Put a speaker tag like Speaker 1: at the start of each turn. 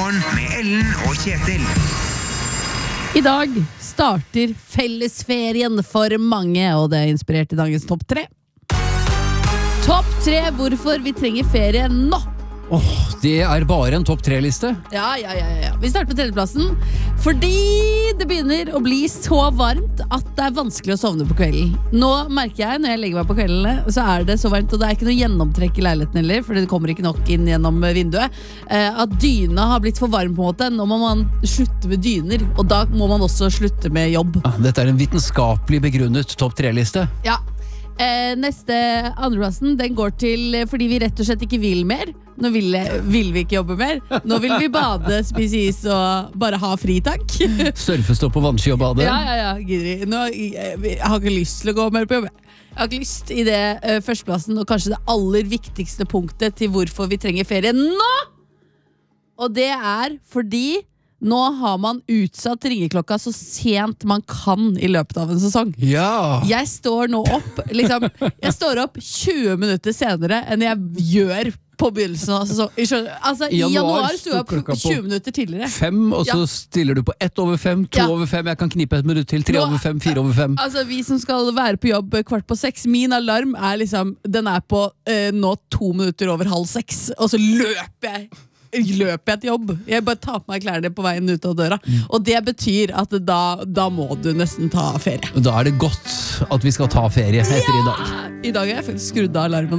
Speaker 1: Morgen med Ellen og Kjetil.
Speaker 2: I dag starter fellesferien for mange, og det er inspirert i dagens topp 3. Topp 3 hvorfor vi trenger ferie nå.
Speaker 3: Det er bare en topp 3-liste.
Speaker 2: Ja. Vi starter på tredjeplassen fordi det begynner å bli så varmt at det er vanskelig å sovne på kvelden. Nå merker jeg, når jeg legger meg på kveldene, så er det så varmt, og det er ikke noe gjennomtrekk i leiligheten heller, for det kommer ikke nok inn gjennom vinduet, at dyna har blitt for varm på en måte. Nå må man slutte med dyner, og da må man også slutte med jobb.
Speaker 3: Dette er en vitenskapelig begrunnet topp 3-liste.
Speaker 2: Ja. Neste andreplassen, den går til fordi vi rett og slett ikke vil mer. Nå vil vi ikke jobbe mer. Nå vil vi bade, spise is og bare ha fri, takk.
Speaker 3: Surfe, stå på vannski og bade.
Speaker 2: Ja, gidder. Jeg har ikke lyst til å gå mer på jobb. Jeg har ikke lyst i det førsteplassen, og kanskje det aller viktigste punktet til hvorfor vi trenger ferie nå. Og det er fordi nå har man utsatt ringeklokka så sent man kan i løpet av en sesong.
Speaker 3: Ja.
Speaker 2: Jeg står nå opp Jeg står opp 20 minutter senere enn jeg gjør på begynnelsen av sesong. Altså, I januar sto jeg opp 20 minutter tidligere.
Speaker 3: 5, og så stiller du på 1/5, 2/5. Jeg kan knipe et minutt til. 3/5, 4/5.
Speaker 2: Altså, vi som skal være på jobb 5:15. Min alarm er den er på nå 2 minutter over 5:30, og så løper jeg til jobb. Jeg bare tar på meg klærne på veien ut av døra. Og det betyr at da må du nesten ta ferie.
Speaker 3: Da er det godt at vi skal ta ferie etter i dag.
Speaker 2: I dag har jeg faktisk skrudd av alarmen.